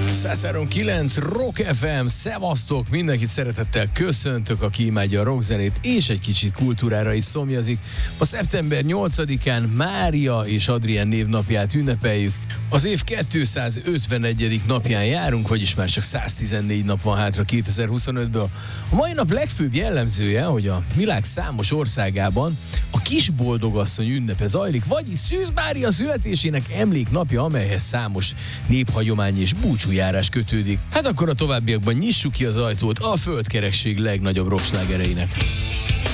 103.9 Rock FM, szevasztok, mindenkit szeretettel köszöntök, aki imádja a rockzenét és egy kicsit kultúrára is szomjazik. A szeptember 8-án Mária és Adrien névnapját ünnepeljük. Az év 251. napján járunk, vagyis már csak 114 nap van hátra 2025-ből. A mai nap legfőbb jellemzője, hogy a világ számos országában a kisboldogasszony ünnepe zajlik, vagyis Szűz Mária születésének emléknapja, amelyhez számos néphagyomány és búcsújárás kötődik. Hát akkor a továbbiakban nyissuk ki az ajtót a földkerekség legnagyobb rockslágereinek.